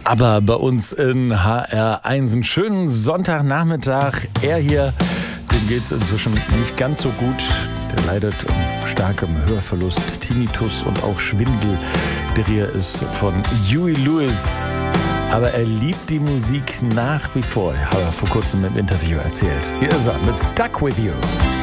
Aber bei uns in HR1 einen schönen Sonntagnachmittag. Er hier, dem geht es inzwischen nicht ganz so gut. Der leidet an starkem Hörverlust, Tinnitus und auch Schwindel. Der hier ist von Huey Lewis. Aber er liebt die Musik nach wie vor. Hat er vor kurzem im Interview erzählt. Hier ist er mit Stuck With You.